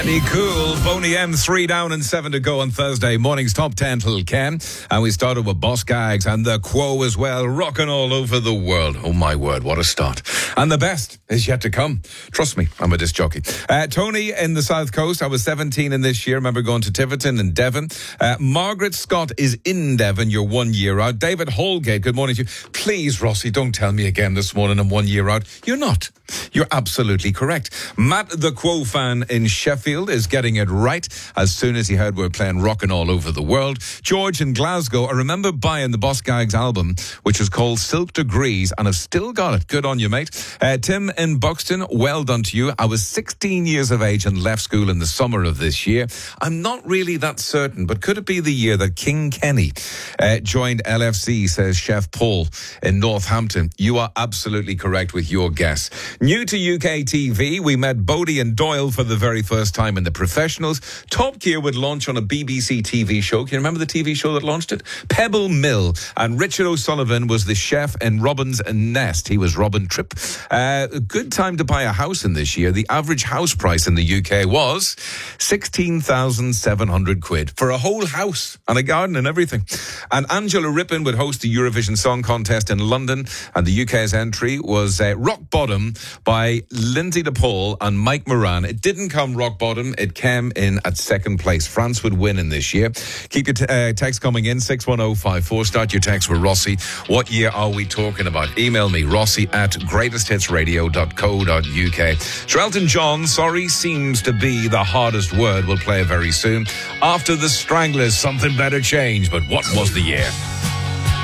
Cool. Boney M, 3 down and 7 to go on Thursday morning's top 10 till Ken. And we started with Boss Gags and the Quo as well, rocking all over the world. Oh my word, what a start. And the best is yet to come. Trust me, I'm a disc jockey. Tony in the South Coast, I was 17 in this year. Remember going to Tiverton and Devon. Margaret Scott is in Devon. You're 1 year out. David Holgate, good morning to you. Please, Rossi, don't tell me again this morning I'm 1 year out. You're not. You're absolutely correct. Matt, the Quo fan in Sheffield, is getting it right as soon as he heard we were playing Rockin' All Over the World. George in Glasgow, I remember buying the Boss Gags album, which was called Silk Degrees, and I've still got it. Good on you, mate. Tim in Buxton, well done to you. I was 16 years of age and left school in the summer of this year. I'm not really that certain, but could it be the year that King Kenny joined LFC, says Chef Paul in Northampton. You are absolutely correct with your guess. New to UK TV, we met Bodie and Doyle for the very first time in The Professionals. Top Gear would launch on a BBC TV show. Can you remember the TV show that launched it? Pebble Mill. And Richard O'Sullivan was the chef in Robin's Nest. He was Robin Tripp. A good time to buy a house in this year. The average house price in the UK was 16,700 quid for a whole house and a garden and everything. And Angela Rippon would host the Eurovision Song Contest in London, and the UK's entry was Rock Bottom by Lindsay DePaul and Mike Moran. It didn't come rock bottom, it came in at second place. France would win in this year. Keep your text coming in, 61054. Start your text with Rossi. What year are we talking about? Email me, rossi@greatesthitsradio.co.uk. Sir Elton John, Sorry Seems to Be the Hardest Word, will play very soon. After the Stranglers, Something Better Change. But what was the year?